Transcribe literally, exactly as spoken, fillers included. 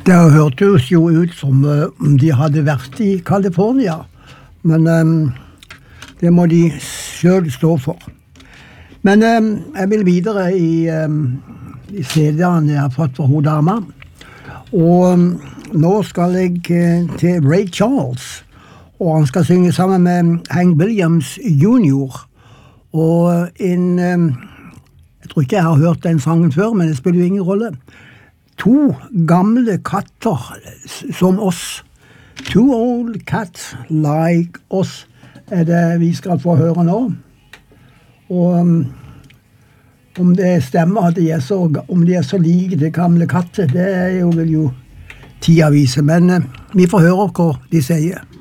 Det hørtes jo ut som om de hadde vært i California, men um, det må de selv stå for. Men um, jeg vil videre i, um, i C D-ene jeg har fått fra hodama, og um, nå skal jeg uh, til Ray Charles, og han skal synge sammen med Hank Williams junior, og en, um, jeg tror ikke jeg har hørt den sangen før, men det spiller jo ingen rolle. To gamle katter som oss. Two old cats like us er det vi skal få høre nå. Og um, om det stemmer at de er så, om de er så like de gamle katter, det er jo, vil jo tida vise. Men uh, vi får høre hva de sier.